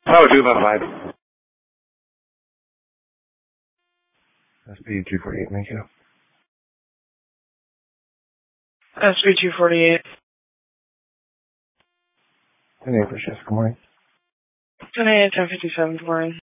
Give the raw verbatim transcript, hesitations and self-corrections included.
Oh, two about five. S P two forty-eight, thank you. S P two forty-eight. ten a.m. for shift, good morning. ten a.m. ten fifty-seven, good morning.